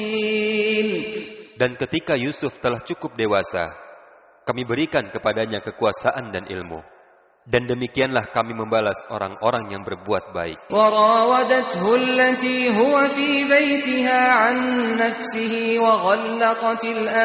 Dan ketika Yusuf telah cukup dewasa, kami berikan kepadanya kekuasaan dan ilmu. Dan demikianlah kami membalas orang-orang yang berbuat baik. وراودته التي هو في بيتها عن نفسه وغلقت